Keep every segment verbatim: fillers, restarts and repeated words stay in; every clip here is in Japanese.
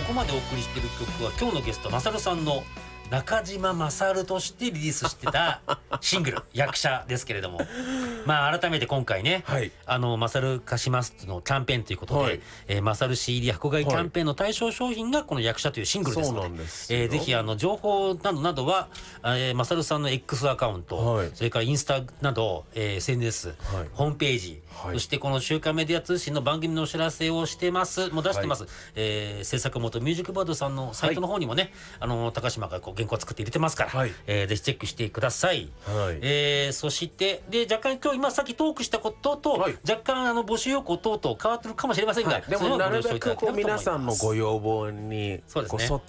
こまでお送りしている曲は今日のゲストマサルさんの中島マサルとしてリリースしてたシングル役者ですけれども、まあ改めて今回ね、はい、あのマサル貸しますのキャンペーンということで、はい、えー、マサル シーディー 箱買いキャンペーンの対象商品がこの役者というシングルですので、えー、ぜひあの情報などなどは、えー、マサルさんの X アカウント、はい、それからインスタなど、えー、エスエヌエス、はい、ホームページ、はい、そしてこの週刊メディア通信の番組のお知らせをしてますもう出してます、はい、えー、制作元ミュージックバードさんのサイトの方にもね、はい、あの高島がこう原稿を作って入れてますから、はい、えー、ぜひチェックしてください、はい、えー、そしてで若干今日今さっきトークしたことと、はい、若干あの募集要項等々変わってるかもしれませんが、はい、 でもなるべくこう皆さんのご要望にこう沿って、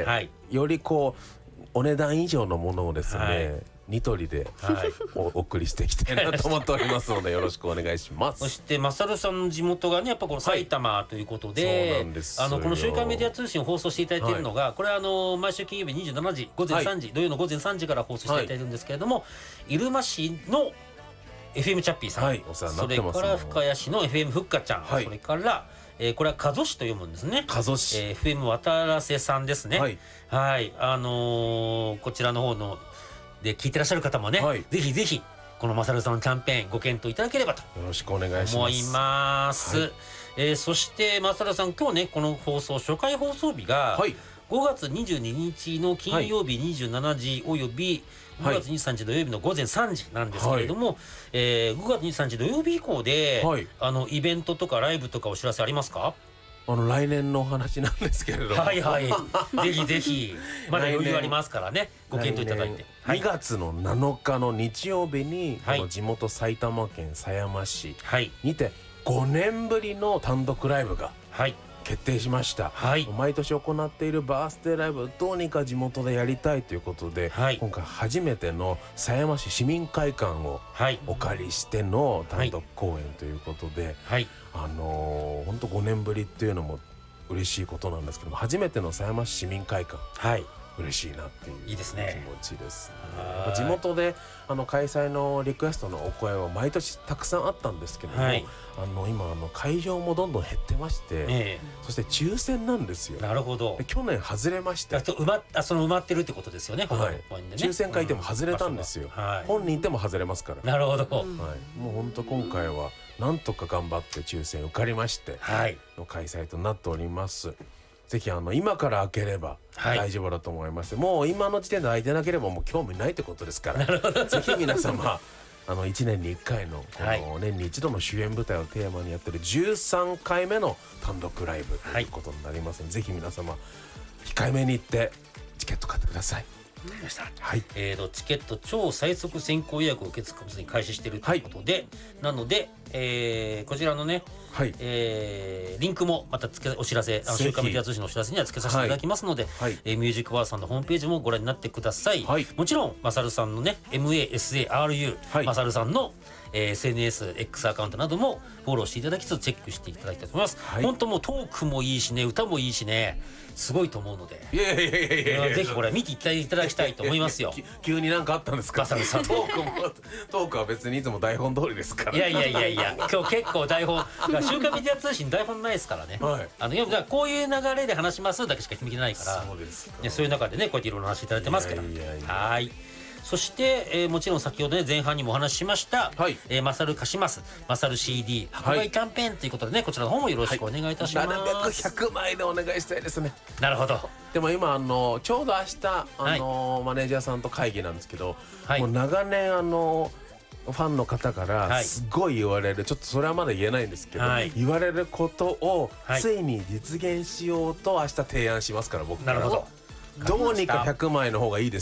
はい、よりこうお値段以上のものをですね、はい、ニトリで、はい、お送りしていきたいなと思っておりますのでよろしくお願いします。 そしてマサルさんの地元がねやっぱこの埼玉ということで、はい、そうなんですよ。あのこの週刊メディア通信を放送していただいているのが、はい、これはあの毎週金曜日にじゅうしちじ午前さんじ、はい、土曜の午前さんじから放送していただいているんですけれども、はい、入間市の エフエム チャッピーさん、はい、お世話になってます。それから深谷市の エフエム ふっかちゃん、はい、それからえー、これは加須市と読むんですね。 加須市、 えー、エフエム 渡良瀬さんですね。はい、はい、あのー、こちらの方ので聞いてらっしゃる方もね、はい、ぜひぜひこのマサルさんのキャンペーンご検討いただければとよろしくお願いします思います。はい、えー、そしてマサルさん今日ねこの放送初回放送日がごがつにじゅうににちの金曜日にじゅうしちじおよびごがつにじゅうさんにち土曜日のごぜんさんじなんですけれども、はい、えー、ごがつにじゅうさんにち土曜日以降で、はい、あのイベントとかライブとかお知らせありますか？ あの来年のお話なんですけれども、 はいはいぜひぜひまだ余裕ありますからねご検討いただいて、 はい、にがつのなのかの日曜日に、はい、この地元埼玉県狭山市にてごねんぶりの単独ライブが決定しました、はい、毎年行っているバースデーライブどうにか地元でやりたいということで、はい、今回初めての狭山市市民会館をお借りしての単独公演ということで、はい、あのー、ほんとごねんぶりっていうのも嬉しいことなんですけども初めての狭山市市民会館、はい、嬉しいなっていう気持ちですね。地元であの開催のリクエストのお声は毎年たくさんあったんですけども、はい、あの今あの会場もどんどん減ってまして、えー、そして抽選なんですよ。 なるほど。 で去年外れまして、 あと埋まあその埋まってるってことですよね。はい、ね、 抽選会でも外れたんですよ、うん、はい、本人でも外れますから。 なるほど、はい、 もう本当今回はなんとか頑張って抽選受かりまして、はい、の開催となっております。ぜひあの今から開ければ大丈夫だと思います、はい、もう今の時点で開いてなければもう興味ないってことですからぜひ皆様あのいちねんにいっかいのこの年に一度の主演舞台をテーマにやってるじゅうさんかいめの単独ライブということになりますので、はい、ぜひ皆様控えめに行ってチケット買ってください。 わかりました。はい、えーとチケット超最速先行予約を受付に開始しているということで、はい、なので、えー、こちらのね、はい、えー、リンクもまたつけお知らせあの週刊メディア通信のお知らせにはつけさせていただきますので、はい、えー、ミュージックバーさんのホームページもご覧になってください、はい、もちろんマサルさんのね エムエーエスエーアールユー、はい、マサルさんのえー、エスエヌエス、X アカウントなどもフォローしていただきつつチェックしていただきたいと思います、はい、本当もうトークもいいしね歌もいいしねすごいと思うので、いやいやいやいやいやぜひこれ見ていただきたいと思いますよ。 急に何かあったんですか？トークもトークは別にいつも台本通りですから。 いやいやいやいや今日結構台本週刊メディア通信台本ないですからね、はい、あのいやこういう流れで話しますだけしか決めてないから、そうですか、そういう中でねこうやっていろいろ話していただいてますから。いやいやいや、はい。そして、えー、もちろん先ほどね前半にもお話ししました、はい、えー、マサル貸しますマサル シーディー 箱買いキャンペーンということでね、はい、こちらの方もよろしくお願いいたします、はい、 なるべくひゃくまいでお願いしたいですね。 なるほど。 でも今あのちょうど明日あの、はい、マネージャーさんと会議なんですけど、はい、もう長年あのファンの方からすごい言われる、はい、ちょっとそれはまだ言えないんですけど、はい、言われることをついに実現しようと明日提案しますから僕から。なるほど。どうにかひゃくまいの方がいいです。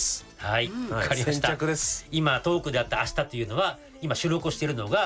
はい、わかりました。先着です。今トークであった明日というのは今収録をしているのが